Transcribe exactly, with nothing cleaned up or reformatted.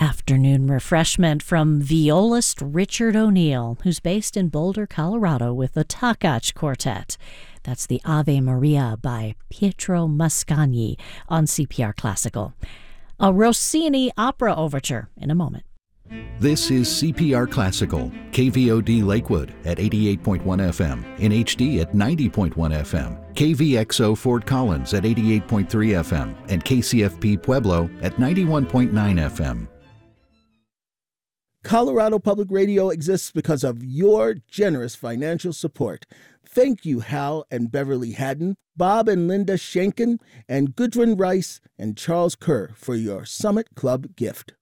Afternoon refreshment from violist Richard O'Neill, who's based in Boulder, Colorado with the Takach Quartet. That's the Ave Maria by Pietro Mascagni on C P R Classical. A Rossini opera overture in a moment. This is C P R Classical, K V O D Lakewood at eighty-eight point one F M, in H D at ninety point one F M, K V X O Fort Collins at eighty-eight point three F M, and K C F P Pueblo at ninety-one point nine F M. Colorado Public Radio exists because of your generous financial support. Thank you, Hal and Beverly Haddon, Bob and Linda Schenken, and Gudrun Rice and Charles Kerr for your Summit Club gift.